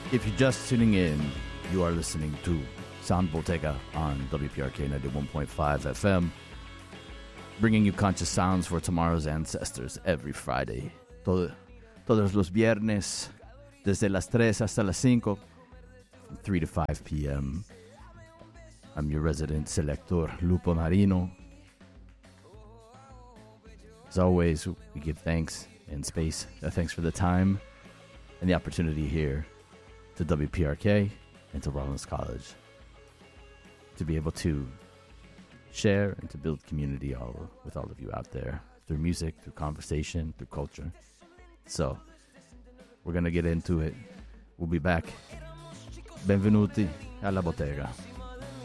If you're just tuning in, you are listening to Sound Bottega on WPRK 91.5 FM, bringing you conscious sounds for tomorrow's ancestors every Friday. Todos los viernes, desde las 3 hasta las 5, from 3 to 5 p.m. I'm your resident selector, Lupo Marino. As always, we give thanks and space. Thanks for the time and the opportunity here to WPRK and to Rollins College to be able to share and to build community with all of you out there through music, through conversation, through culture. So we're going to get into it. We'll be back. Benvenuti alla bottega.